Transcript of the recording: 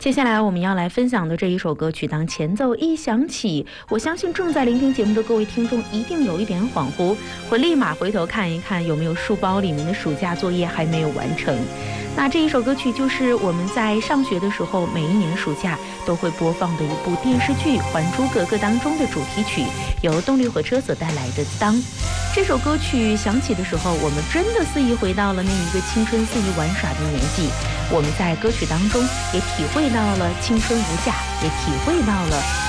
接下来我们要来分享的这一首歌曲，当前奏一响起，我相信正在聆听节目的各位听众一定有一点恍惚，会立马回头看一看有没有书包里面的暑假作业还没有完成。那这一首歌曲就是我们在上学的时候每一年暑假都会播放的一部电视剧《还珠格格》当中的主题曲，由动力火车所带来的《当》。这首歌曲响起的时候，我们真的肆意回到了那一个青春肆意玩耍的年纪。我们在歌曲当中也体会到了青春无价，也体会到了